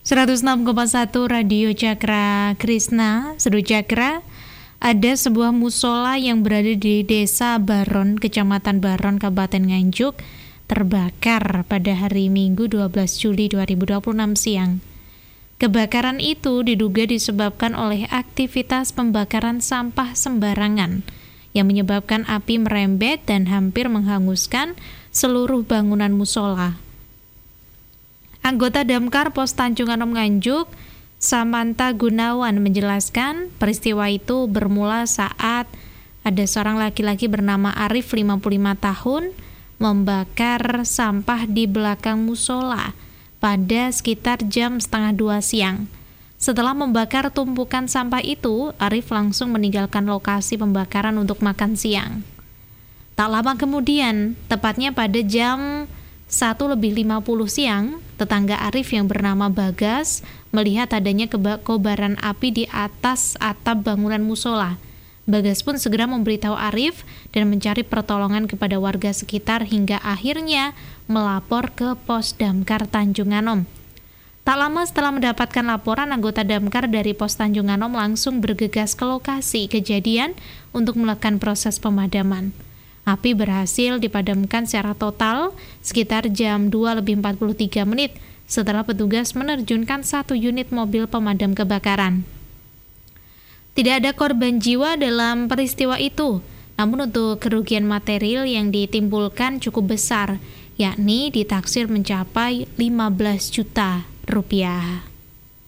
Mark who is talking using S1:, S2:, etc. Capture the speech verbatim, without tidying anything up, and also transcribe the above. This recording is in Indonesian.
S1: seratus enam koma satu Radio Cakra Krisna, Seru Cakra. Ada sebuah musola yang berada di Desa Baron, Kecamatan Baron, Kabupaten Nganjuk, terbakar pada hari Minggu dua belas Juli dua ribu dua puluh enam siang. Kebakaran itu diduga disebabkan oleh aktivitas pembakaran sampah sembarangan yang menyebabkan api merembet dan hampir menghanguskan seluruh bangunan musola. Anggota Damkar Pos Tanjung Anom Nganjuk, Samanta Gunawan menjelaskan peristiwa itu bermula saat ada seorang laki-laki bernama Arif lima puluh lima tahun membakar sampah di belakang musola pada sekitar jam setengah dua siang. Setelah membakar tumpukan sampah itu, Arif langsung meninggalkan lokasi pembakaran untuk makan siang. Tak lama kemudian, tepatnya pada jam satu lebih lima puluh siang, tetangga Arif yang bernama Bagas melihat adanya kobaran api di atas atap bangunan musola. Bagas pun segera memberitahu Arif dan mencari pertolongan kepada warga sekitar hingga akhirnya melapor ke Pos Damkar Tanjung Anom. Tak lama setelah mendapatkan laporan, anggota Damkar dari Pos Tanjung Anom langsung bergegas ke lokasi kejadian untuk melakukan proses pemadaman. Api berhasil dipadamkan secara total sekitar jam dua lebih empat puluh tiga menit setelah petugas menerjunkan satu unit mobil pemadam kebakaran. Tidak ada korban jiwa dalam peristiwa itu, namun untuk kerugian material yang ditimbulkan cukup besar, yakni ditaksir mencapai lima belas juta rupiah.